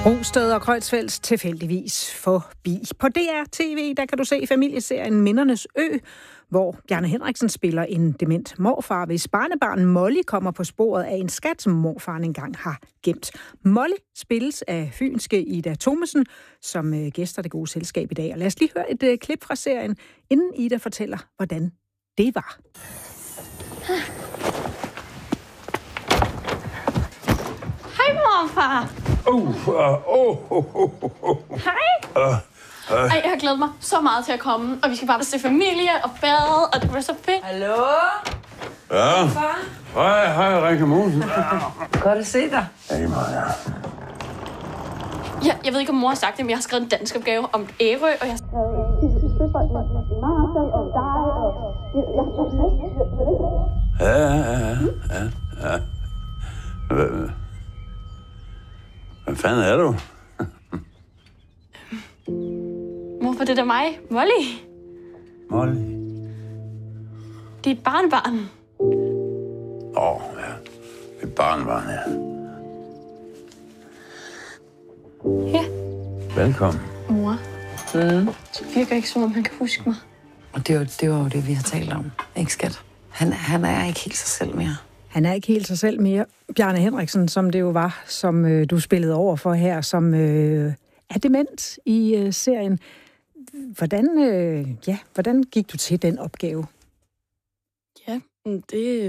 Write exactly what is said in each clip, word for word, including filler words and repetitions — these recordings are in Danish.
Rungsted og Kreuzfeldt tilfældigvis forbi. På D R T V, der kan du se familieserien Mindernes Ø, hvor Bjarne Henriksen spiller en dement morfar, hvis barnebarn Molly kommer på sporet af en skat, som morfaren engang har gemt. Molly spilles af fynske Ida Thomesen, som øh, gæster Det Gode Selskab i dag. Og lad os lige høre et øh, klip fra serien, inden Ida fortæller, hvordan det var. Hej, morfar. Oh, uh, oh, oh, oh, oh. Hej. Uh, uh. Ej, jeg har glædet mig så meget til at komme, og vi skal bare se familie og bade, og det bliver så fedt. Hallo? Ja. Far? Hej, hej, Rikke Mosen. Godt at se dig. Hey, man, ja. Ja, jeg ved ikke, om mor har sagt det, men jeg har skrevet en dansk opgave om Ærø, og jeg har skrevet en søbold med Marcel og dig, og Ja, ja, ja, ja. Hvad, hvad fanden er du? Morfar, det er da mig, Molly. Molly? Det er et barnebarn. Åh, oh, ja. Et barnbarn, ja. Ja. Velkommen. Mor. Mm. Det virker ikke, som om han kan huske mig. Og det var, det var jo det, vi har talt om. Ikke, skat? Han, han er ikke helt sig selv mere. Han er ikke helt sig selv mere. Bjarne Henriksen, som det jo var, som øh, du spillede over for her, som øh, er dement i øh, serien. Hvordan, øh, ja, hvordan gik du til den opgave? Ja, det...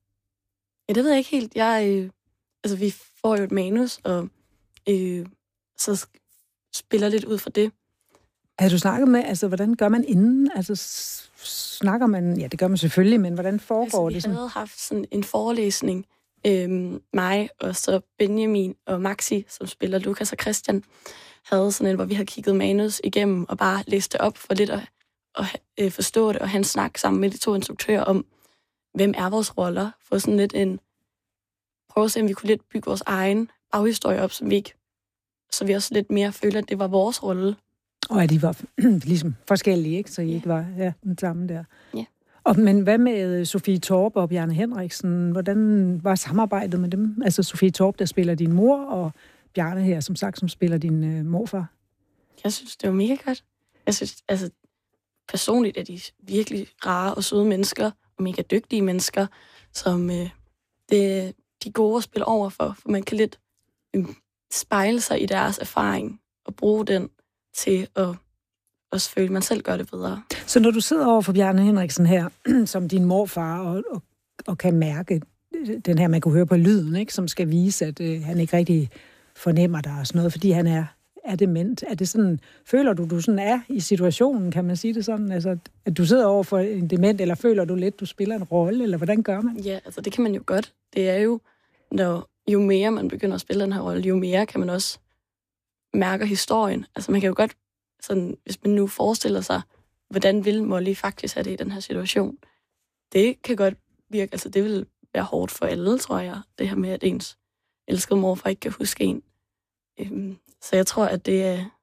Ja, det ved jeg ikke helt. Jeg, øh, altså, vi får jo et manus, og øh, så spiller lidt ud fra det. Har du snakket med, altså, hvordan gør man inden? Altså, snakker man... Ja, det gør man selvfølgelig, men hvordan foregår altså, det sådan? Vi havde haft sådan en forelæsning, øh, mig og så Benjamin og Maxi, som spiller Lukas og Christian, havde sådan en, hvor vi havde kigget manus igennem og bare læst det op for lidt at, at øh, forstå det, og han snakke sammen med de to instruktører om, hvem er vores roller, få sådan lidt en... Prøve at se, om vi kunne lidt bygge vores egen baghistorie op, som vi ikke... Så vi også lidt mere føler, at det var vores rolle. Og at de var ligesom forskellige, ikke? Så I ja. ikke var ja, den samme der. Ja. Og, men hvad med Sofie Torp og Bjarne Henriksen? Hvordan var samarbejdet med dem? Altså Sofie Torp, der spiller din mor, og Bjarne her, som sagt, som spiller din øh, morfar. Jeg synes, det var mega godt. Jeg synes, altså, personligt er de virkelig rare og søde mennesker, og mega dygtige mennesker, som øh, det, de er gode at spille over for, for man kan lidt øh, spejle sig i deres erfaring, og bruge den til at også føle, at man selv gør det bedre. Så når du sidder over for Bjarne Henriksen her, som din morfar, og, og, og kan mærke den her, man kunne høre på lyden, ikke, som skal vise, at øh, han ikke rigtig fornemmer dig og sådan noget, fordi han er, er dement. Er det sådan, føler du, du sådan er i situationen, kan man sige det sådan? Altså, at du sidder over for en dement, eller føler du lidt, du spiller en rolle, eller hvordan gør man? Ja, altså det kan man jo godt. Det er jo, når jo mere man begynder at spille den her rolle, jo mere kan man også mærke historien. Altså man kan jo godt, sådan, hvis man nu forestiller sig, hvordan vil Molly faktisk have det i den her situation, det kan godt virke, altså det vil være hårdt for alle, tror jeg, det her med, at ens elskede morfar ikke kan huske en. Øhm, så jeg tror, at det er,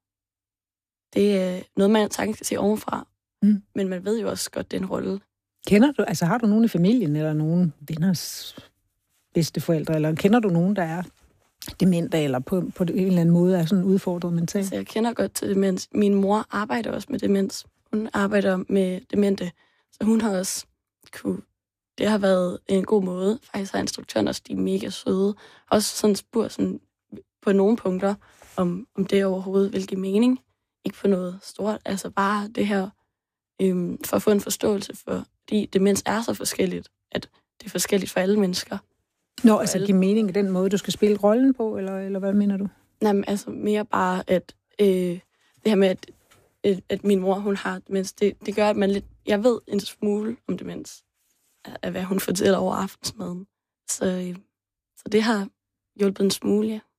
det er noget, man sagtens kan se ovenfra. Mm. Men man ved jo også godt, det er en rolle. Kender du, altså har du nogen i familien, eller nogen venners bedsteforældre, eller kender du nogen, der er demente, eller på, på en eller anden måde er sådan udfordret mentalt? Altså, jeg kender godt til demens. Min mor arbejder også med demens. Hun arbejder med demente, så hun har også kunne... Det har været en god måde. Faktisk har instruktøren også, de er mega søde. Også sådan spurgt sådan, på nogle punkter, om, om det overhovedet vil give mening. Ikke på noget stort. Altså bare det her, øhm, for at få en forståelse for, fordi demens er så forskelligt, at det er forskelligt for alle mennesker. Nå, altså give mening i den måde, du skal spille rollen på, eller, eller hvad mener du? Nej, men altså mere bare, at øh, det her med, at, at, at min mor, hun har demens, det, det gør, at man lidt... Jeg ved en smule om demens, af hvad hun fortæller over aftensmaden. Så, øh, så det har hjulpet en smule, ja.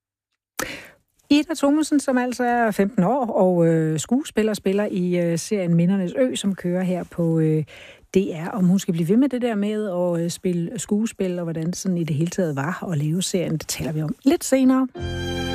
Ida Thomesen, som altså er femten år, og øh, skuespiller, spiller i øh, serien Mindernes Ø, som kører her på øh, D R. Om hun skal blive ved med det der med at øh, spille skuespil, og hvordan sådan i det hele taget var at leve serien, det taler vi om lidt senere.